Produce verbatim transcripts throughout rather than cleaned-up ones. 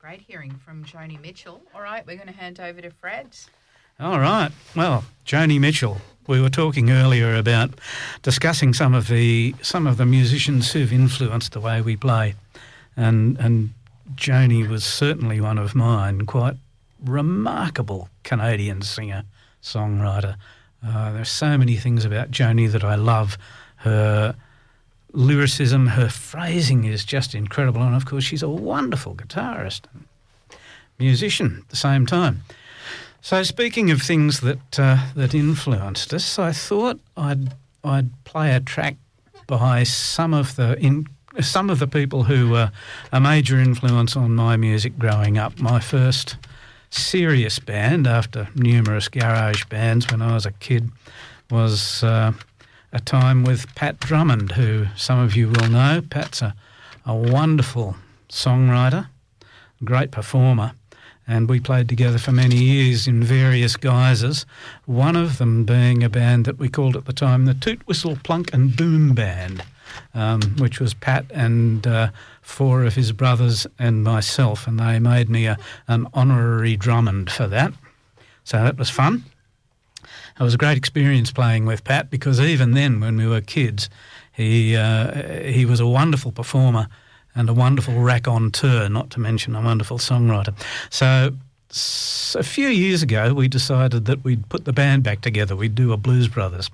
Great hearing from Joni Mitchell. All right, we're going to hand over to Fred. All right. Well, Joni Mitchell. We were talking earlier about discussing some of the some of the musicians who've influenced the way we play, and and Joni was certainly one of mine. Quite remarkable Canadian singer, songwriter. Uh, there's so many things about Joni that I love. Her lyricism, her phrasing is just incredible, and of course she's a wonderful guitarist and musician at the same time. So speaking of things that uh, that influenced us, I thought I'd I'd play a track by some of the in some of the people who were a major influence on my music growing up. My first serious band, after numerous garage bands when I was a kid, was uh, a time with Pat Drummond, who some of you will know. Pat's a, a wonderful songwriter, great performer, and we played together for many years in various guises, one of them being a band that we called at the time the Toot Whistle Plunk and Boom Band, um, which was Pat and uh, four of his brothers and myself, and they made me a, an honorary Drummond for that. So that was fun. It was a great experience playing with Pat, because even then, when we were kids, he uh, he was a wonderful performer and a wonderful raconteur, not to mention a wonderful songwriter. So s- a few years ago, we decided that we'd put the band back together. We'd do a Blues Brothers.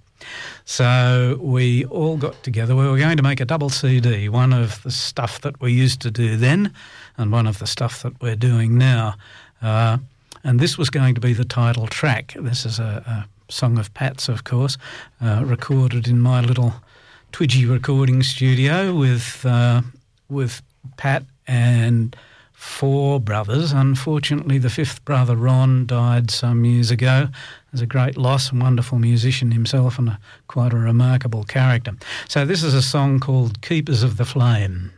So we all got together. We were going to make a double C D, one of the stuff that we used to do then and one of the stuff that we're doing now. Uh, and this was going to be the title track. This is a... a song of Pat's, of course, uh, recorded in my little Twidgy recording studio with uh, with Pat and four brothers. Unfortunately, the fifth brother, Ron, died some years ago. It was a great loss, a wonderful musician himself and a, quite a remarkable character. So this is a song called Keepers of the Flame.